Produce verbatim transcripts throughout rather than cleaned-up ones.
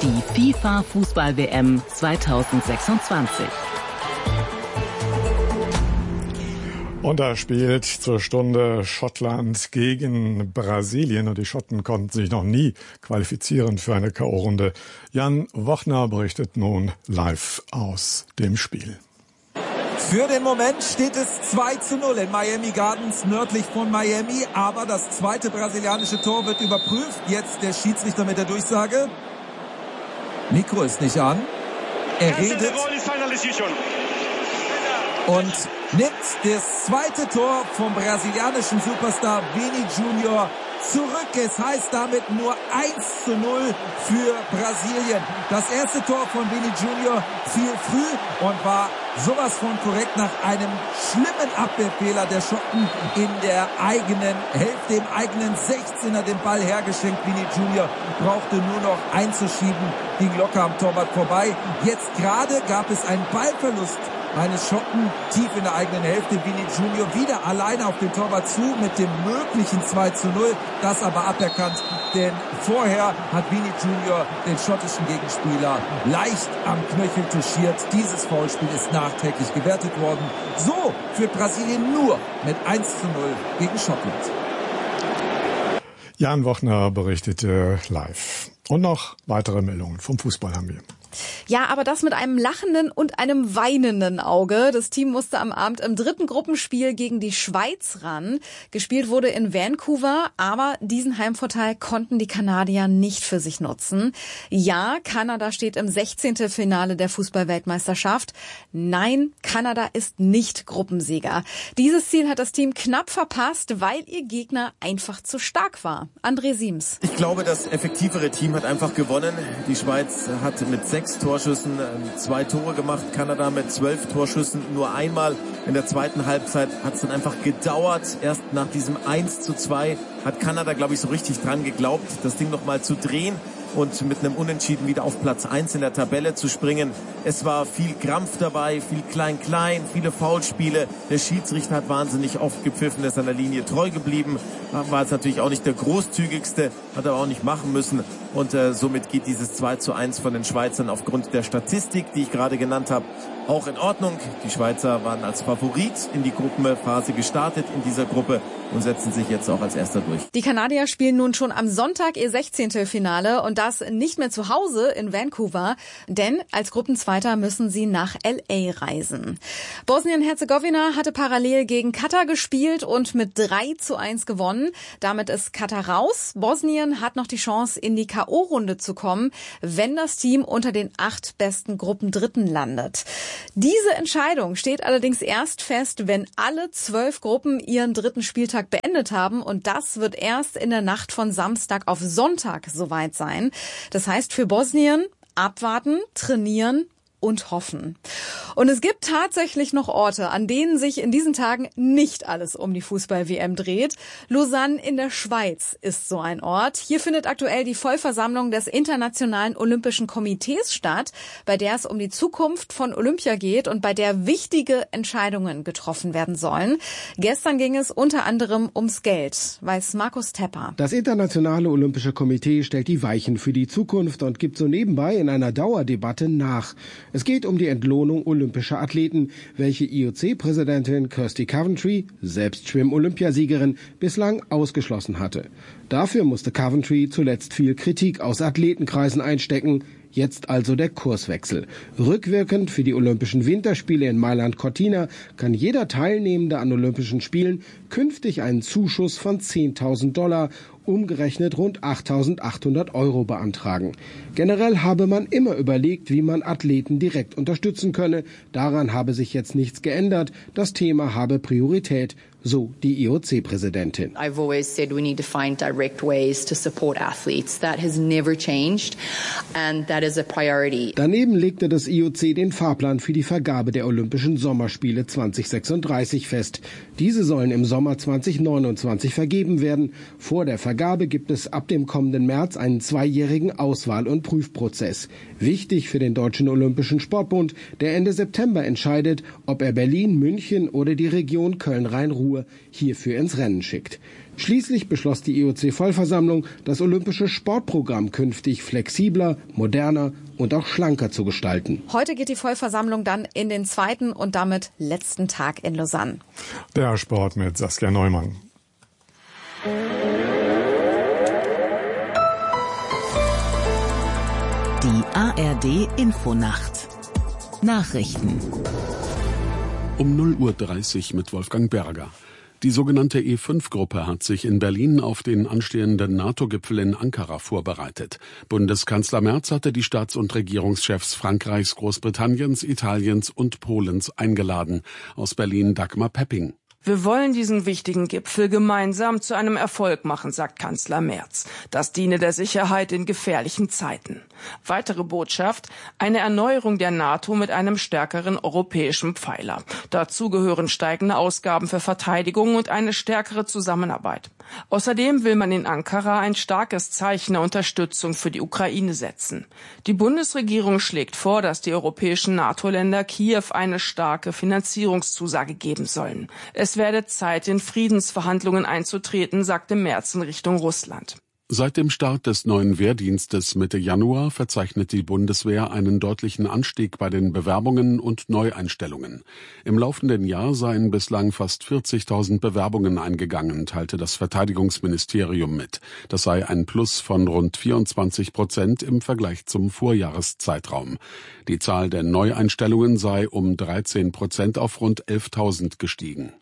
die FIFA-Fußball-W M zweitausendsechsundzwanzig. Und da spielt zur Stunde Schottland gegen Brasilien und die Schotten konnten sich noch nie qualifizieren für eine K O-Runde. Jan Wochner berichtet nun live aus dem Spiel. Für den Moment steht es zwei zu null in Miami Gardens, nördlich von Miami. Aber das zweite brasilianische Tor wird überprüft. Jetzt der Schiedsrichter mit der Durchsage. Mikro ist nicht an. Er redet und nimmt das zweite Tor vom brasilianischen Superstar Vini Junior zurück. Es heißt damit nur eins zu null für Brasilien. Das erste Tor von Vini Junior fiel früh und war sowas von korrekt nach einem schlimmen Abwehrfehler der Schotten in der eigenen Hälfte, im eigenen sechzehner den Ball hergeschenkt. Vini Junior brauchte nur noch einzuschieben, ging locker am Torwart vorbei. Jetzt gerade gab es einen Ballverlust eines Schotten tief in der eigenen Hälfte. Vini Junior wieder alleine auf den Torwart zu mit dem möglichen zwei zu null. Das aber aberkannt, denn vorher hat Vini Junior den schottischen Gegenspieler leicht am Knöchel touchiert. Dieses Foulspiel ist nachträglich gewertet worden. So führt Brasilien nur mit eins zu null gegen Schottland. Jan Wochner berichtete live. Und noch weitere Meldungen vom Fußball haben wir. Ja, aber das mit einem lachenden und einem weinenden Auge. Das Team musste am Abend im dritten Gruppenspiel gegen die Schweiz ran. Gespielt wurde in Vancouver, aber diesen Heimvorteil konnten die Kanadier nicht für sich nutzen. Ja, Kanada steht im sechzehnten Finale der Fußball-Weltmeisterschaft. Nein, Kanada ist nicht Gruppensieger. Dieses Ziel hat das Team knapp verpasst, weil ihr Gegner einfach zu stark war. André Siems. Ich glaube, das effektivere Team hat einfach gewonnen. Die Schweiz hat mit sechs Torschüssen zwei Tore gemacht, Kanada mit zwölf Torschüssen nur einmal. In der zweiten Halbzeit hat es dann einfach gedauert. Erst nach diesem eins zu zwei hat Kanada, glaube ich, so richtig dran geglaubt, das Ding noch mal zu drehen und mit einem Unentschieden wieder auf Platz eins in der Tabelle zu springen. Es war viel Krampf dabei, viel Klein-Klein, viele Foulspiele. Der Schiedsrichter hat wahnsinnig oft gepfiffen, ist an der Linie treu geblieben. War jetzt natürlich auch nicht der großzügigste, hat er auch nicht machen müssen. Und äh, somit geht dieses zwei zu eins von den Schweizern aufgrund der Statistik, die ich gerade genannt habe, auch in Ordnung. Die Schweizer waren als Favorit in die Gruppenphase gestartet in dieser Gruppe und setzen sich jetzt auch als Erster durch. Die Kanadier spielen nun schon am Sonntag ihr sechzehnten Finale und das nicht mehr zu Hause in Vancouver, denn als Gruppenzweiter müssen sie nach L A reisen. Bosnien-Herzegowina hatte parallel gegen Katar gespielt und mit drei zu eins gewonnen. Damit ist Katar raus. Bosnien hat noch die Chance, in die K O-Runde zu kommen, wenn das Team unter den acht besten Gruppendritten landet. Diese Entscheidung steht allerdings erst fest, wenn alle zwölf Gruppen ihren dritten Spieltag beendet haben und das wird erst in der Nacht von Samstag auf Sonntag soweit sein. Das heißt für Bosnien abwarten, trainieren und hoffen. Und es gibt tatsächlich noch Orte, an denen sich in diesen Tagen nicht alles um die Fußball-W M dreht. Lausanne in der Schweiz ist so ein Ort. Hier findet aktuell die Vollversammlung des Internationalen Olympischen Komitees statt, bei der es um die Zukunft von Olympia geht und bei der wichtige Entscheidungen getroffen werden sollen. Gestern ging es unter anderem ums Geld, weiß Markus Tepper. Das Internationale Olympische Komitee stellt die Weichen für die Zukunft und gibt so nebenbei in einer Dauerdebatte nach. Es geht um die Entlohnung olympischer Athleten, welche I O C-Präsidentin Kirsty Coventry, selbst Schwimm-Olympiasiegerin, bislang ausgeschlossen hatte. Dafür musste Coventry zuletzt viel Kritik aus Athletenkreisen einstecken. Jetzt also der Kurswechsel. Rückwirkend für die Olympischen Winterspiele in Mailand-Cortina kann jeder Teilnehmende an Olympischen Spielen künftig einen Zuschuss von zehntausend Dollar, umgerechnet rund achttausendachthundert Euro beantragen. Generell habe man immer überlegt, wie man Athleten direkt unterstützen könne. Daran habe sich jetzt nichts geändert. Das Thema habe Priorität, so die I O C-Präsidentin. I've always said we need to find direct ways to support athletes. That has never changed and that is a priority. Daneben legte das I O C den Fahrplan für die Vergabe der Olympischen Sommerspiele zweitausendsechsunddreißig fest. Diese sollen im Sommer zweitausendneunundzwanzig vergeben werden. Vor der Vergabe gibt es ab dem kommenden März einen zweijährigen Auswahl- und Prüfprozess. Wichtig für den Deutschen Olympischen Sportbund, der Ende September entscheidet, ob er Berlin, München oder die Region Köln-Rhein-Ruhr Ruhr hierfür ins Rennen schickt. Schließlich beschloss die I O C-Vollversammlung, das olympische Sportprogramm künftig flexibler, moderner und auch schlanker zu gestalten. Heute geht die Vollversammlung dann in den zweiten und damit letzten Tag in Lausanne. Der Sport mit Saskia Neumann. Die A R D-Infonacht. Nachrichten. Um null Uhr dreißig mit Wolfgang Berger. Die sogenannte E fünf Gruppe hat sich in Berlin auf den anstehenden NATO-Gipfel in Ankara vorbereitet. Bundeskanzler Merz hatte die Staats- und Regierungschefs Frankreichs, Großbritanniens, Italiens und Polens eingeladen. Aus Berlin Dagmar Pepping. Wir wollen diesen wichtigen Gipfel gemeinsam zu einem Erfolg machen, sagt Kanzler Merz. Das diene der Sicherheit in gefährlichen Zeiten. Weitere Botschaft: eine Erneuerung der NATO mit einem stärkeren europäischen Pfeiler. Dazu gehören steigende Ausgaben für Verteidigung und eine stärkere Zusammenarbeit. Außerdem will man in Ankara ein starkes Zeichen der Unterstützung für die Ukraine setzen. Die Bundesregierung schlägt vor, dass die europäischen NATO-Länder Kiew eine starke Finanzierungszusage geben sollen. Es werde Zeit, in Friedensverhandlungen einzutreten, sagte Merz in Richtung Russland. Seit dem Start des neuen Wehrdienstes Mitte Januar verzeichnet die Bundeswehr einen deutlichen Anstieg bei den Bewerbungen und Neueinstellungen. Im laufenden Jahr seien bislang fast vierzigtausend Bewerbungen eingegangen, teilte das Verteidigungsministerium mit. Das sei ein Plus von rund vierundzwanzig Prozent im Vergleich zum Vorjahreszeitraum. Die Zahl der Neueinstellungen sei um dreizehn Prozent auf rund elftausend gestiegen.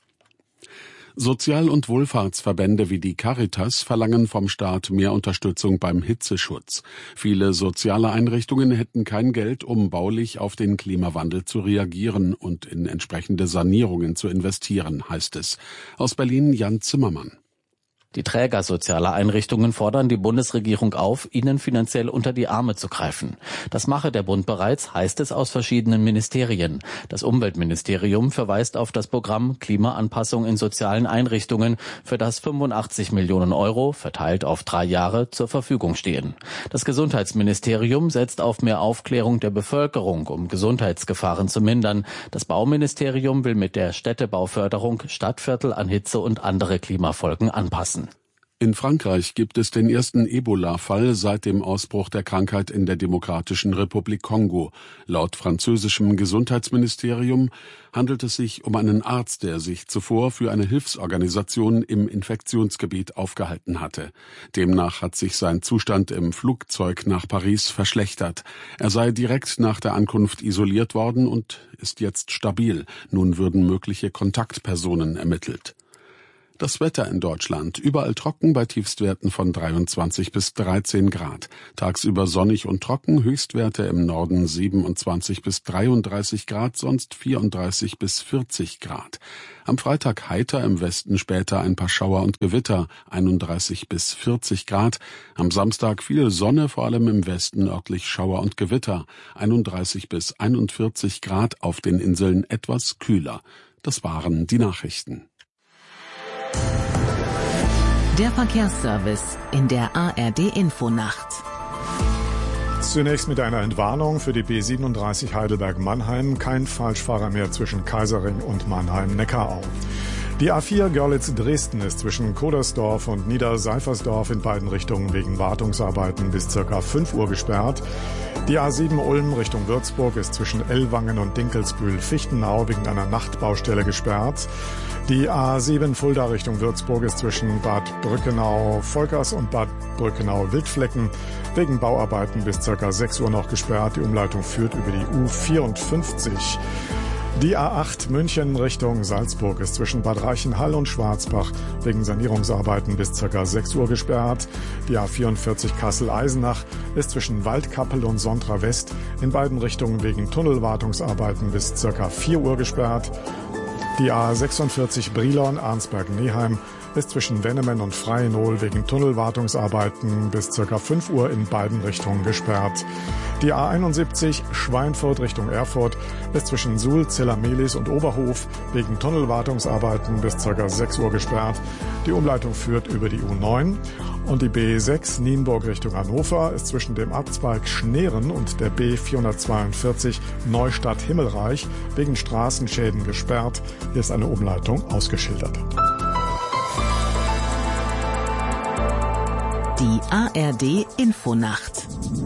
Sozial- und Wohlfahrtsverbände wie die Caritas verlangen vom Staat mehr Unterstützung beim Hitzeschutz. Viele soziale Einrichtungen hätten kein Geld, um baulich auf den Klimawandel zu reagieren und in entsprechende Sanierungen zu investieren, heißt es. Aus Berlin Jan Zimmermann. Die Träger sozialer Einrichtungen fordern die Bundesregierung auf, ihnen finanziell unter die Arme zu greifen. Das mache der Bund bereits, heißt es aus verschiedenen Ministerien. Das Umweltministerium verweist auf das Programm Klimaanpassung in sozialen Einrichtungen, für das fünfundachtzig Millionen Euro, verteilt auf drei Jahre, zur Verfügung stehen. Das Gesundheitsministerium setzt auf mehr Aufklärung der Bevölkerung, um Gesundheitsgefahren zu mindern. Das Bauministerium will mit der Städtebauförderung Stadtviertel an Hitze und andere Klimafolgen anpassen. In Frankreich gibt es den ersten Ebola-Fall seit dem Ausbruch der Krankheit in der Demokratischen Republik Kongo. Laut französischem Gesundheitsministerium handelt es sich um einen Arzt, der sich zuvor für eine Hilfsorganisation im Infektionsgebiet aufgehalten hatte. Demnach hat sich sein Zustand im Flugzeug nach Paris verschlechtert. Er sei direkt nach der Ankunft isoliert worden und ist jetzt stabil. Nun würden mögliche Kontaktpersonen ermittelt. Das Wetter in Deutschland. Überall trocken bei Tiefstwerten von dreiundzwanzig bis dreizehn Grad. Tagsüber sonnig und trocken, Höchstwerte im Norden siebenundzwanzig bis dreiunddreißig Grad, sonst vierunddreißig bis vierzig Grad. Am Freitag heiter, im Westen später ein paar Schauer und Gewitter, einunddreißig bis vierzig Grad. Am Samstag viel Sonne, vor allem im Westen örtlich Schauer und Gewitter, einunddreißig bis einundvierzig Grad, auf den Inseln etwas kühler. Das waren die Nachrichten. Der Verkehrsservice in der A R D-Infonacht. Zunächst mit einer Entwarnung für die B siebenunddreißig Heidelberg-Mannheim. Kein Falschfahrer mehr zwischen Kaiserring und Mannheim-Neckarau. Die A vier Görlitz-Dresden ist zwischen Kodersdorf und Niederseifersdorf in beiden Richtungen wegen Wartungsarbeiten bis ca. fünf Uhr gesperrt. Die A sieben Ulm Richtung Würzburg ist zwischen Ellwangen und Dinkelsbühl-Fichtenau wegen einer Nachtbaustelle gesperrt. Die A sieben Fulda Richtung Würzburg ist zwischen Bad Brückenau-Volkers und Bad Brückenau-Wildflecken wegen Bauarbeiten bis ca. sechs Uhr noch gesperrt. Die Umleitung führt über die U vierundfünfzig. Die A acht München Richtung Salzburg ist zwischen Bad Reichenhall und Schwarzbach wegen Sanierungsarbeiten bis ca. sechs Uhr gesperrt. Die A vierundvierzig Kassel-Eisenach ist zwischen Waldkappel und Sontra West in beiden Richtungen wegen Tunnelwartungsarbeiten bis ca. vier Uhr gesperrt. Die A sechsundvierzig Brilon-Arnsberg-Neheim ist zwischen Wennemen und Freienol wegen Tunnelwartungsarbeiten bis ca. fünf Uhr in beiden Richtungen gesperrt. Die A einundsiebzig Schweinfurt Richtung Erfurt ist zwischen Suhl, Zellamelis und Oberhof wegen Tunnelwartungsarbeiten bis ca. sechs Uhr gesperrt. Die Umleitung führt über die U neun. Und die B sechs Nienburg Richtung Hannover ist zwischen dem Abzweig Schneeren und der B vierhundertzweiundvierzig Neustadt-Himmelreich wegen Straßenschäden gesperrt. Hier ist eine Umleitung ausgeschildert. Die A R D Infonacht.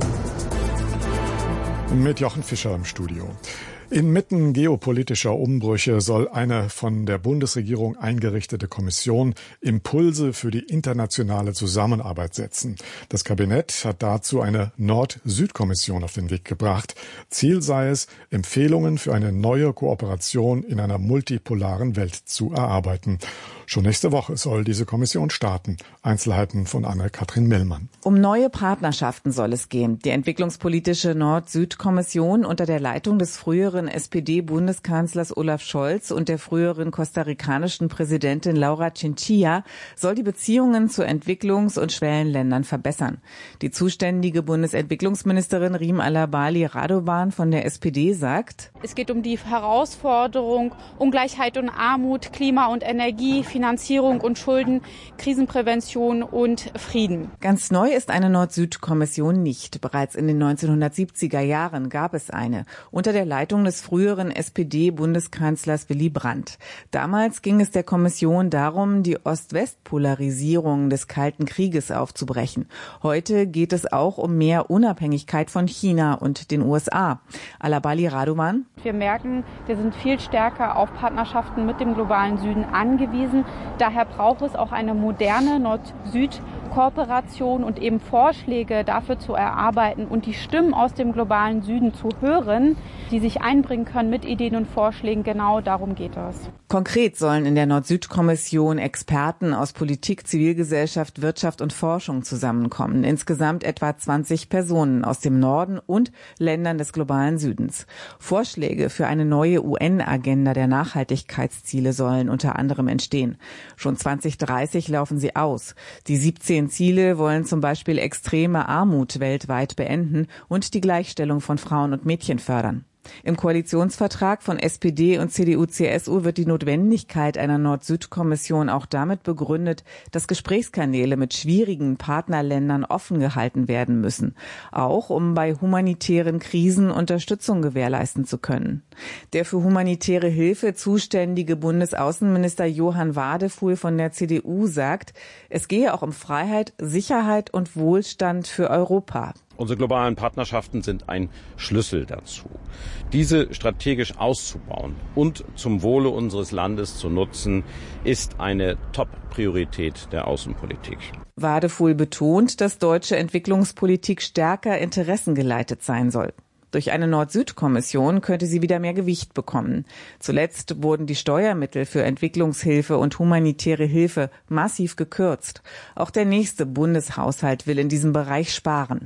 Mit Jochen Fischer im Studio. Inmitten geopolitischer Umbrüche soll eine von der Bundesregierung eingerichtete Kommission Impulse für die internationale Zusammenarbeit setzen. Das Kabinett hat dazu eine Nord-Süd-Kommission auf den Weg gebracht. Ziel sei es, Empfehlungen für eine neue Kooperation in einer multipolaren Welt zu erarbeiten. Schon nächste Woche soll diese Kommission starten. Einzelheiten von Anne-Kathrin Millmann. Um neue Partnerschaften soll es gehen. Die entwicklungspolitische Nord-Süd-Kommission unter der Leitung des früheren S P D-Bundeskanzlers Olaf Scholz und der früheren kostarikanischen Präsidentin Laura Chinchilla soll die Beziehungen zu Entwicklungs- und Schwellenländern verbessern. Die zuständige Bundesentwicklungsministerin Riem Alabali Radovan von der S P D sagt: Es geht um die Herausforderung Ungleichheit und Armut, Klima und Energie, Finanzierung und Schulden, Krisenprävention und Frieden. Ganz neu ist eine Nord-Süd-Kommission nicht. Bereits in den neunzehnhundertsiebziger Jahren gab es eine, unter der Leitung des früheren S P D-Bundeskanzlers Willy Brandt. Damals ging es der Kommission darum, die Ost-West-Polarisierung des Kalten Krieges aufzubrechen. Heute geht es auch um mehr Unabhängigkeit von China und den U S A. Alabali Radovan: Wir merken, wir sind viel stärker auf Partnerschaften mit dem globalen Süden angewiesen. Daher braucht es auch eine moderne Nord-Süd-Kooperation und eben Vorschläge dafür zu erarbeiten und die Stimmen aus dem globalen Süden zu hören, die sich einbringen können mit Ideen und Vorschlägen. Genau darum geht es. Konkret sollen in der Nord-Süd-Kommission Experten aus Politik, Zivilgesellschaft, Wirtschaft und Forschung zusammenkommen. Insgesamt etwa zwanzig Personen aus dem Norden und Ländern des globalen Südens. Vorschläge für eine neue U N-Agenda der Nachhaltigkeitsziele sollen unter anderem entstehen. Schon zwanzig dreißig laufen sie aus. Die siebzehn Ziele wollen zum Beispiel extreme Armut weltweit beenden und die Gleichstellung von Frauen und Mädchen fördern. Im Koalitionsvertrag von S P D und C D U C S U wird die Notwendigkeit einer Nord-Süd-Kommission auch damit begründet, dass Gesprächskanäle mit schwierigen Partnerländern offen gehalten werden müssen, auch um bei humanitären Krisen Unterstützung gewährleisten zu können. Der für humanitäre Hilfe zuständige Bundesaußenminister Johann Wadefuhl von der C D U sagt, es gehe auch um Freiheit, Sicherheit und Wohlstand für Europa. Unsere globalen Partnerschaften sind ein Schlüssel dazu. Diese strategisch auszubauen und zum Wohle unseres Landes zu nutzen, ist eine Top-Priorität der Außenpolitik. Wadefuhl betont, dass deutsche Entwicklungspolitik stärker interessengeleitet sein soll. Durch eine Nord-Süd-Kommission könnte sie wieder mehr Gewicht bekommen. Zuletzt wurden die Steuermittel für Entwicklungshilfe und humanitäre Hilfe massiv gekürzt. Auch der nächste Bundeshaushalt will in diesem Bereich sparen.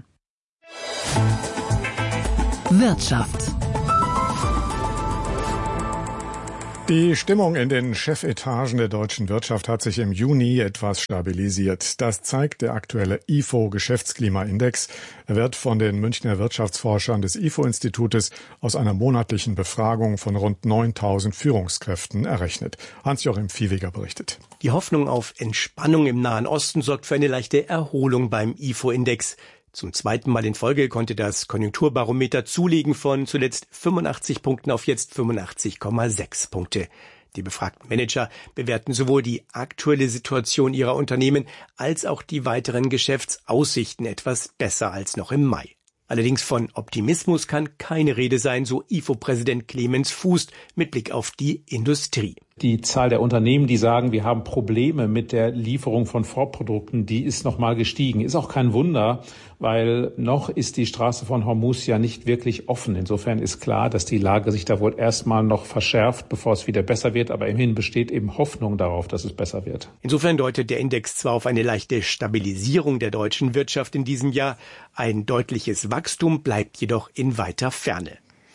Wirtschaft. Die Stimmung in den Chefetagen der deutschen Wirtschaft hat sich im Juni etwas stabilisiert. Das zeigt der aktuelle I F O-Geschäftsklimaindex. Er wird von den Münchner Wirtschaftsforschern des I F O-Institutes aus einer monatlichen Befragung von rund neuntausend Führungskräften errechnet. Hans-Joachim Viehweger berichtet. Die Hoffnung auf Entspannung im Nahen Osten sorgt für eine leichte Erholung beim I F O-Index. Zum zweiten Mal in Folge konnte das Konjunkturbarometer zulegen von zuletzt fünfundachtzig Punkten auf jetzt fünfundachtzig Komma sechs Punkte. Die befragten Manager bewerten sowohl die aktuelle Situation ihrer Unternehmen als auch die weiteren Geschäftsaussichten etwas besser als noch im Mai. Allerdings von Optimismus kann keine Rede sein, so I F O-Präsident Clemens Fuß mit Blick auf die Industrie. Die Zahl der Unternehmen, die sagen, wir haben Probleme mit der Lieferung von Vorprodukten, die ist nochmal gestiegen. Ist auch kein Wunder, weil noch ist die Straße von Hormuz ja nicht wirklich offen. Insofern ist klar, dass die Lage sich da wohl erstmal noch verschärft, bevor es wieder besser wird. Aber immerhin besteht eben Hoffnung darauf, dass es besser wird. Insofern deutet der Index zwar auf eine leichte Stabilisierung der deutschen Wirtschaft in diesem Jahr, ein deutliches Wachstum bleibt jedoch in weiter Ferne.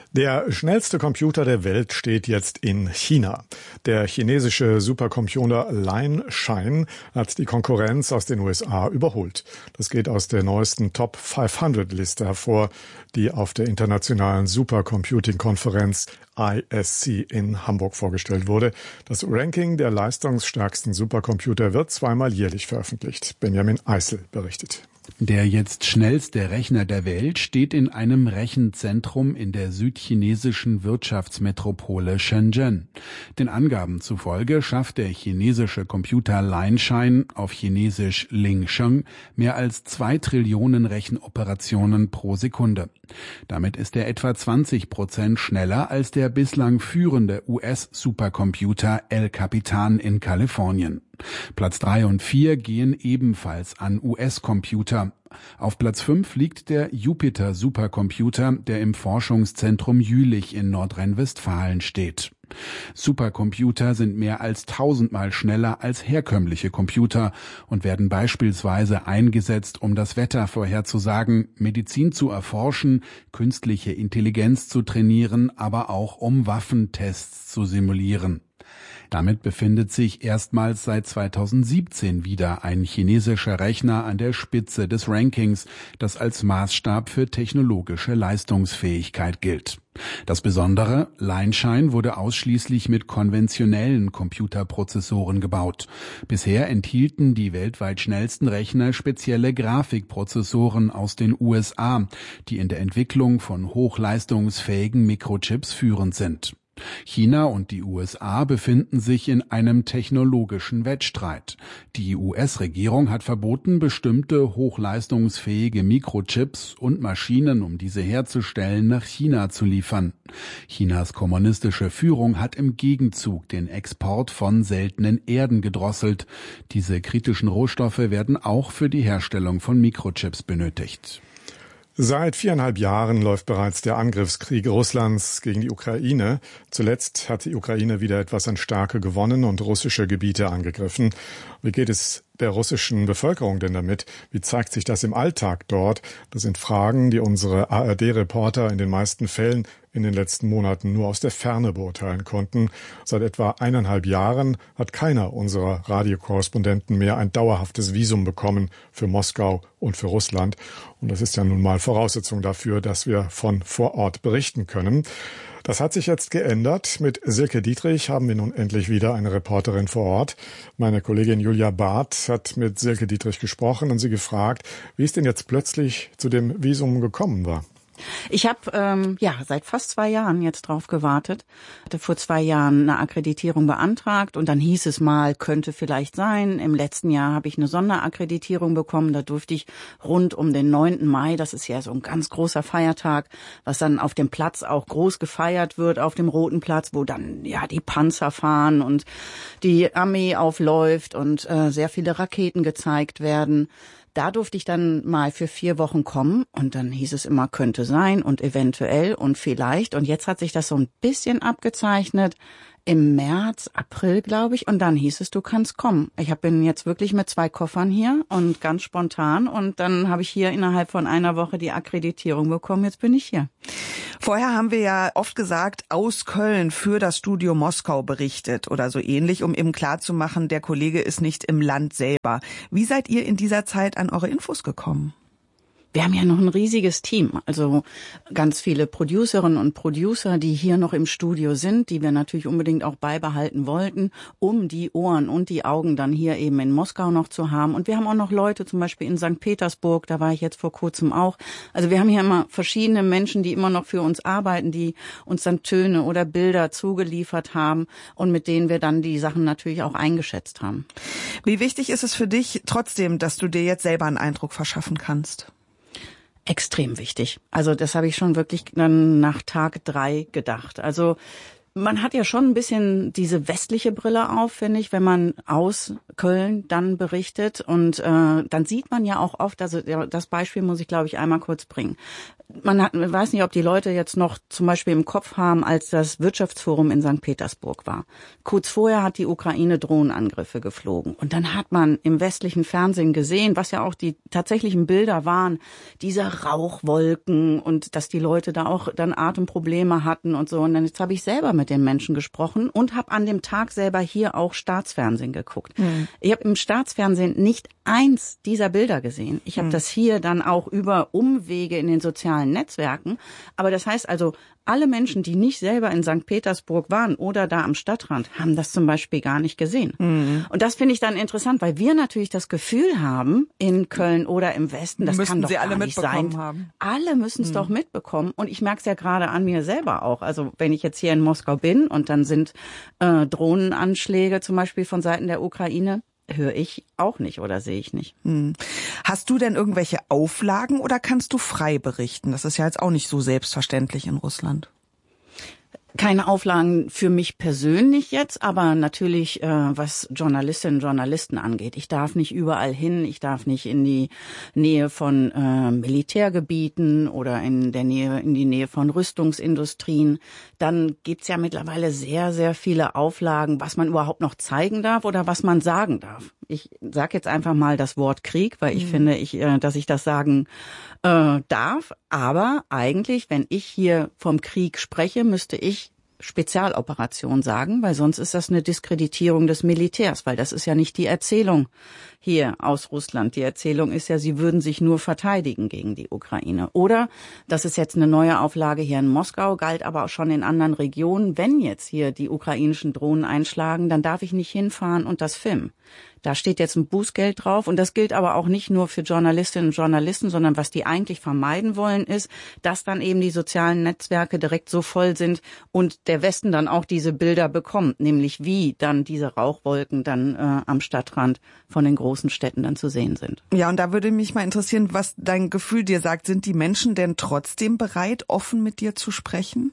Der schnellste Computer der Welt steht jetzt in China. Der chinesische Supercomputer Lianshine hat die Konkurrenz aus den U S A überholt. Das geht aus der neuesten Top fünfhundert Liste hervor, die auf der internationalen Supercomputing-Konferenz I S C in Hamburg vorgestellt wurde. Das Ranking der leistungsstärksten Supercomputer wird zweimal jährlich veröffentlicht. Benjamin Eisel berichtet. Der jetzt schnellste Rechner der Welt steht in einem Rechenzentrum in der südchinesischen Wirtschaftsmetropole Shenzhen. Den Angaben zufolge schafft der chinesische Computer Lianshine, auf Chinesisch Lingsheng, mehr als zwei Trillionen Rechenoperationen pro Sekunde. Damit ist er etwa zwanzig Prozent schneller als der bislang führende U S-Supercomputer El Capitan in Kalifornien. Platz drei und vier gehen ebenfalls an U S-Computer. Auf Platz fünf liegt der Jupiter Supercomputer, der im Forschungszentrum Jülich in Nordrhein-Westfalen steht. Supercomputer sind mehr als tausendmal schneller als herkömmliche Computer und werden beispielsweise eingesetzt, um das Wetter vorherzusagen, Medizin zu erforschen, künstliche Intelligenz zu trainieren, aber auch um Waffentests zu simulieren. Damit befindet sich erstmals seit zweitausendsiebzehn wieder ein chinesischer Rechner an der Spitze des Rankings, das als Maßstab für technologische Leistungsfähigkeit gilt. Das Besondere, Lianshine wurde ausschließlich mit konventionellen Computerprozessoren gebaut. Bisher enthielten die weltweit schnellsten Rechner spezielle Grafikprozessoren aus den U S A, die in der Entwicklung von hochleistungsfähigen Mikrochips führend sind. China und die U S A befinden sich in einem technologischen Wettstreit. Die U S-Regierung hat verboten, bestimmte hochleistungsfähige Mikrochips und Maschinen, um diese herzustellen, nach China zu liefern. Chinas kommunistische Führung hat im Gegenzug den Export von seltenen Erden gedrosselt. Diese kritischen Rohstoffe werden auch für die Herstellung von Mikrochips benötigt. Seit viereinhalb Jahren läuft bereits der Angriffskrieg Russlands gegen die Ukraine. Zuletzt hat die Ukraine wieder etwas an Stärke gewonnen und russische Gebiete angegriffen. Wie geht es der russischen Bevölkerung denn damit? Wie zeigt sich das im Alltag dort? Das sind Fragen, die unsere A R D-Reporter in den meisten Fällen in den letzten Monaten nur aus der Ferne beurteilen konnten. Seit etwa eineinhalb Jahren hat keiner unserer Radiokorrespondenten mehr ein dauerhaftes Visum bekommen für Moskau und für Russland. Und das ist ja nun mal Voraussetzung dafür, dass wir von vor Ort berichten können. Das hat sich jetzt geändert. Mit Silke Dietrich haben wir nun endlich wieder eine Reporterin vor Ort. Meine Kollegin Julia Barth hat mit Silke Dietrich gesprochen und sie gefragt, wie es denn jetzt plötzlich zu dem Visum gekommen war. Ich habe ähm, ja seit fast zwei Jahren jetzt drauf gewartet. Hatte vor zwei Jahren eine Akkreditierung beantragt und dann hieß es mal, könnte vielleicht sein. Im letzten Jahr habe ich eine Sonderakkreditierung bekommen. Da durfte ich rund um den neunten Mai, das ist ja so ein ganz großer Feiertag, was dann auf dem Platz auch groß gefeiert wird, auf dem Roten Platz, wo dann ja die Panzer fahren und die Armee aufläuft und äh, sehr viele Raketen gezeigt werden. Da durfte ich dann mal für vier Wochen kommen und dann hieß es immer, könnte sein und eventuell und vielleicht. Und jetzt hat sich das so ein bisschen abgezeichnet im März, April, glaube ich. Und dann hieß es, du kannst kommen. Ich bin jetzt wirklich mit zwei Koffern hier und ganz spontan. Und dann habe ich hier innerhalb von einer Woche die Akkreditierung bekommen. Jetzt bin ich hier. Vorher haben wir ja oft gesagt, aus Köln für das Studio Moskau berichtet oder so ähnlich, um eben klarzumachen, der Kollege ist nicht im Land selber. Wie seid ihr in dieser Zeit an eure Infos gekommen? Wir haben ja noch ein riesiges Team, also ganz viele Producerinnen und Producer, die hier noch im Studio sind, die wir natürlich unbedingt auch beibehalten wollten, um die Ohren und die Augen dann hier eben in Moskau noch zu haben. Und wir haben auch noch Leute, zum Beispiel in Sankt Petersburg, da war ich jetzt vor kurzem auch. Also wir haben hier immer verschiedene Menschen, die immer noch für uns arbeiten, die uns dann Töne oder Bilder zugeliefert haben und mit denen wir dann die Sachen natürlich auch eingeschätzt haben. Wie wichtig ist es für dich trotzdem, dass du dir jetzt selber einen Eindruck verschaffen kannst? Extrem wichtig. Also das habe ich schon wirklich dann nach Tag drei gedacht. Also Man hat ja schon ein bisschen diese westliche Brille auf, finde ich, wenn man aus Köln dann berichtet. Und äh, dann sieht man ja auch oft, also das Beispiel muss ich, glaube ich, einmal kurz bringen. Man hat, man weiß nicht, ob die Leute jetzt noch zum Beispiel im Kopf haben, als das Wirtschaftsforum in Sankt Petersburg war. Kurz vorher hat die Ukraine Drohnenangriffe geflogen. Und dann hat man im westlichen Fernsehen gesehen, was ja auch die tatsächlichen Bilder waren, diese Rauchwolken und dass die Leute da auch dann Atemprobleme hatten und so. Und dann jetzt habe ich selber mit den Menschen gesprochen und habe an dem Tag selber hier auch Staatsfernsehen geguckt. Mhm. Ich habe im Staatsfernsehen nicht eins dieser Bilder gesehen. Ich habe mhm. das hier dann auch über Umwege in den sozialen Netzwerken. Aber das heißt also, alle Menschen, die nicht selber in Sankt Petersburg waren oder da am Stadtrand, haben das zum Beispiel gar nicht gesehen. Mhm. Und das finde ich dann interessant, weil wir natürlich das Gefühl haben, in Köln oder im Westen, das müssen kann doch Sie alle gar nicht sein. Haben. Alle müssen es mhm. doch mitbekommen. Und ich merke es ja gerade an mir selber auch. Also wenn ich jetzt hier in Moskau bin und dann sind äh, Drohnenanschläge zum Beispiel von Seiten der Ukraine, höre ich auch nicht oder sehe ich nicht. Hm. Hast du denn irgendwelche Auflagen oder kannst du frei berichten? Das ist ja jetzt auch nicht so selbstverständlich in Russland. Keine Auflagen für mich persönlich jetzt, aber natürlich, äh, was Journalistinnen und Journalisten angeht. Ich darf nicht überall hin, ich darf nicht in die Nähe von äh, Militärgebieten oder in der Nähe, in die Nähe von Rüstungsindustrien. Dann gibt's ja mittlerweile sehr, sehr viele Auflagen, was man überhaupt noch zeigen darf oder was man sagen darf. Ich sage jetzt einfach mal das Wort Krieg, weil ich mhm. finde, ich, äh, dass ich das sagen äh, darf. Aber eigentlich, wenn ich hier vom Krieg spreche, müsste ich Spezialoperation sagen, weil sonst ist das eine Diskreditierung des Militärs, weil das ist ja nicht die Erzählung hier aus Russland. Die Erzählung ist ja, sie würden sich nur verteidigen gegen die Ukraine. Oder, das ist jetzt eine neue Auflage hier in Moskau, galt aber auch schon in anderen Regionen, wenn jetzt hier die ukrainischen Drohnen einschlagen, dann darf ich nicht hinfahren und das filmen. Da steht jetzt ein Bußgeld drauf und das gilt aber auch nicht nur für Journalistinnen und Journalisten, sondern was die eigentlich vermeiden wollen ist, dass dann eben die sozialen Netzwerke direkt so voll sind und der Westen dann auch diese Bilder bekommt, nämlich wie dann diese Rauchwolken dann äh, am Stadtrand von den großen Städten dann zu sehen sind. Ja, und da würde mich mal interessieren, was dein Gefühl dir sagt. Sind die Menschen denn trotzdem bereit, offen mit dir zu sprechen?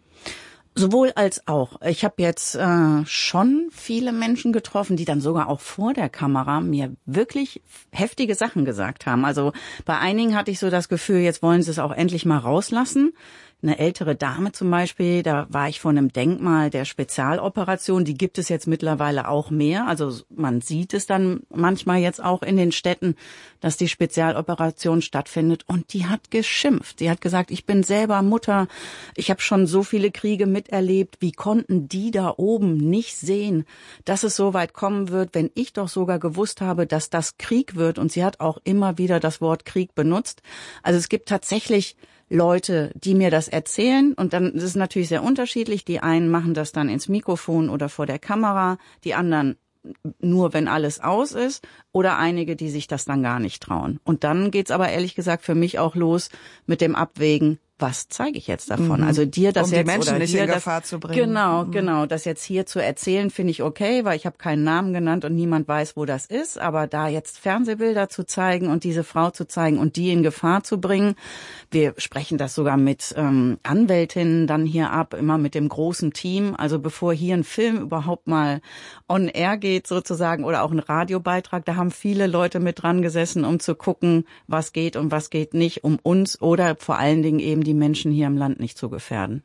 Sowohl als auch. Ich habe jetzt äh, schon viele Menschen getroffen, die dann sogar auch vor der Kamera mir wirklich heftige Sachen gesagt haben. Also bei einigen hatte ich so das Gefühl, jetzt wollen sie es auch endlich mal rauslassen. Eine ältere Dame zum Beispiel, da war ich vor einem Denkmal der Spezialoperation, die gibt es jetzt mittlerweile auch mehr. Also man sieht es dann manchmal jetzt auch in den Städten, dass die Spezialoperation stattfindet. Und die hat geschimpft. Die hat gesagt, ich bin selber Mutter, ich habe schon so viele Kriege miterlebt. Wie konnten die da oben nicht sehen, dass es so weit kommen wird, wenn ich doch sogar gewusst habe, dass das Krieg wird. Und sie hat auch immer wieder das Wort Krieg benutzt. Also es gibt tatsächlich Leute, die mir das erzählen und dann ist es natürlich sehr unterschiedlich. Die einen machen das dann ins Mikrofon oder vor der Kamera, die anderen nur, wenn alles aus ist oder einige, die sich das dann gar nicht trauen. Und dann geht's aber ehrlich gesagt für mich auch los mit dem Abwägen, was zeige ich jetzt davon? Mhm. Also dir das um jetzt die Menschen oder nicht dir in das, Gefahr zu bringen. Genau, mhm. genau. Das jetzt hier zu erzählen, finde ich okay, weil ich habe keinen Namen genannt und niemand weiß, wo das ist. Aber da jetzt Fernsehbilder zu zeigen und diese Frau zu zeigen und die in Gefahr zu bringen, wir sprechen das sogar mit ähm, Anwältinnen dann hier ab, immer mit dem großen Team. Also bevor hier ein Film überhaupt mal on air geht sozusagen oder auch ein Radiobeitrag, da haben viele Leute mit dran gesessen, um zu gucken, was geht und was geht nicht, um uns oder vor allen Dingen eben die Menschen hier im Land nicht zu gefährden.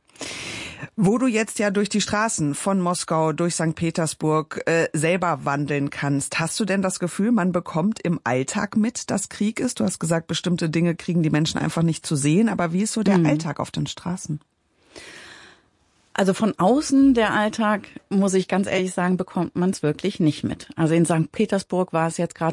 Wo du jetzt ja durch die Straßen von Moskau, durch Sankt Petersburg äh, selber wandeln kannst, hast du denn das Gefühl, man bekommt im Alltag mit, dass Krieg ist? Du hast gesagt, bestimmte Dinge kriegen die Menschen einfach nicht zu sehen. Aber wie ist so der mhm. Alltag auf den Straßen? Also von außen der Alltag, muss ich ganz ehrlich sagen, bekommt man es wirklich nicht mit. Also in Sankt Petersburg war es jetzt gerade